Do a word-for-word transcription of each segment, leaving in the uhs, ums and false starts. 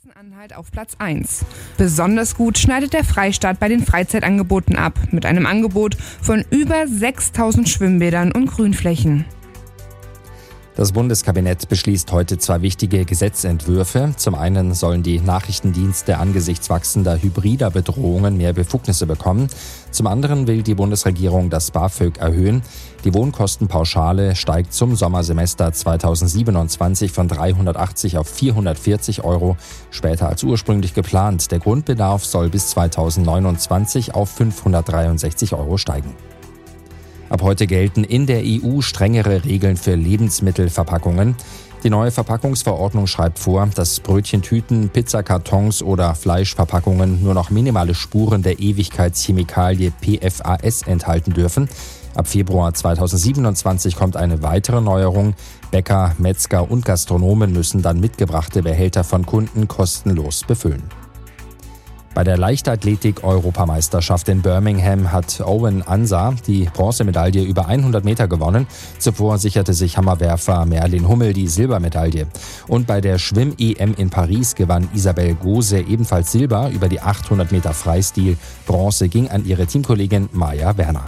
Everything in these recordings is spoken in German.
Sachsen-Anhalt auf Platz eins. Besonders gut schneidet der Freistaat bei den Freizeitangeboten ab, mit einem Angebot von über sechstausend Schwimmbädern und Grünflächen. Das Bundeskabinett beschließt heute zwei wichtige Gesetzentwürfe. Zum einen sollen die Nachrichtendienste angesichts wachsender hybrider Bedrohungen mehr Befugnisse bekommen. Zum anderen will die Bundesregierung das BAföG erhöhen. Die Wohnkostenpauschale steigt zum Sommersemester zweitausendsiebenundzwanzig von dreihundertachtzig auf vierhundertvierzig Euro, später als ursprünglich geplant. Der Grundbedarf soll bis zweitausendneunundzwanzig auf fünfhundertdreiundsechzig Euro steigen. Ab heute gelten in der E U strengere Regeln für Lebensmittelverpackungen. Die neue Verpackungsverordnung schreibt vor, dass Brötchentüten, Pizzakartons oder Fleischverpackungen nur noch minimale Spuren der Ewigkeitschemikalie P F A S enthalten dürfen. Ab Februar zweitausendsiebenundzwanzig kommt eine weitere Neuerung. Bäcker, Metzger und Gastronomen müssen dann mitgebrachte Behälter von Kunden kostenlos befüllen. Bei der Leichtathletik-Europameisterschaft in Birmingham hat Owen Ansah die Bronzemedaille über hundert Meter gewonnen. Zuvor sicherte sich Hammerwerfer Merlin Hummel die Silbermedaille. Und bei der Schwimm-E M in Paris gewann Isabel Gose ebenfalls Silber über die achthundert Meter Freistil. Bronze ging an ihre Teamkollegin Maja Werner.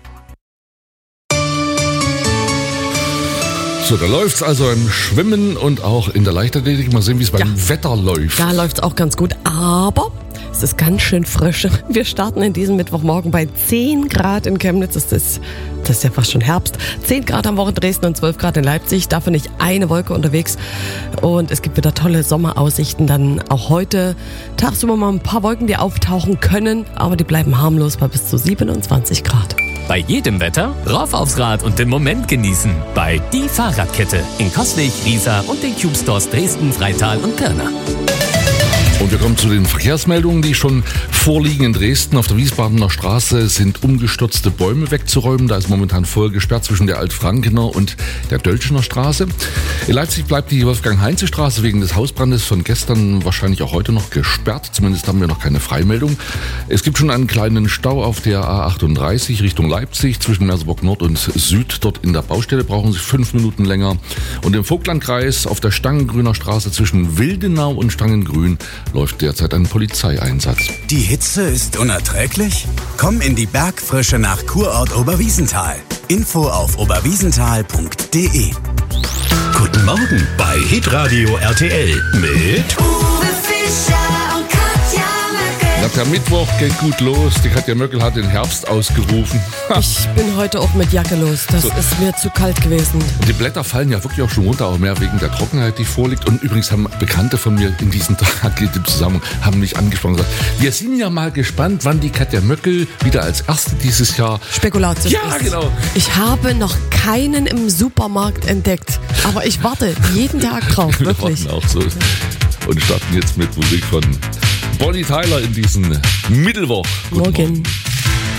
So, da läuft's also im Schwimmen und auch in der Leichtathletik. Mal sehen, wie es beim ja. Wetter läuft. Da läuft's auch ganz gut, aber es ist ganz schön frisch. Wir starten in diesem Mittwochmorgen bei zehn Grad in Chemnitz. Das ist, das ist ja fast schon Herbst. zehn Grad am Wochen Dresden und zwölf Grad in Leipzig. Dafür nicht eine Wolke unterwegs. Und es gibt wieder tolle Sommeraussichten. Dann auch heute tagsüber mal ein paar Wolken, die auftauchen können. Aber die bleiben harmlos bei bis zu siebenundzwanzig Grad. Bei jedem Wetter rauf aufs Rad und den Moment genießen. Bei Die Fahrradkette in Coswig, Riesa und den Cube Stores Dresden, Freital und Pirna. Und wir kommen zu den Verkehrsmeldungen, die schon vorliegen in Dresden. Auf der Wiesbadener Straße sind umgestürzte Bäume wegzuräumen. Da ist momentan voll gesperrt zwischen der Altfrankener und der Dölschener Straße. In Leipzig bleibt die Wolfgang-Heinze-Straße wegen des Hausbrandes von gestern wahrscheinlich auch heute noch gesperrt. Zumindest haben wir noch keine Freimeldung. Es gibt schon einen kleinen Stau auf der A achtunddreißig Richtung Leipzig zwischen Merseburg Nord und Süd. Dort in der Baustelle brauchen Sie fünf Minuten länger. Und im Vogtlandkreis auf der Stangengrüner Straße zwischen Wildenau und Stangengrün läuft derzeit ein Polizeieinsatz. Die Hitze ist unerträglich? Komm in die Bergfrische nach Kurort Oberwiesenthal. Info auf oberwiesenthal punkt de. Guten Morgen bei Hitradio R T L mit Uwe Fischer und Katja Möckel. Na, der Mittwoch geht gut los. Die Katja Möckel hat den Herbst ausgerufen. Ich bin heute auch mit Jacke los. Das So. ist mir zu kalt gewesen. Und die Blätter fallen ja wirklich auch schon runter, auch mehr wegen der Trockenheit, die vorliegt. Und übrigens haben Bekannte von mir in diesem Tag im Zusammenhang haben mich angesprochen und gesagt, wir sind ja mal gespannt, wann die Katja Möckel wieder als Erste dieses Jahr... Spekulatius. Ja, ist. genau. Ich habe noch keinen im Supermarkt entdeckt. Aber ich warte jeden Tag drauf, Wir wirklich. warten auch so. Und starten jetzt mit Musik von Bonnie Tyler in diesen Mittwoch. Guten Morgen. Morgen.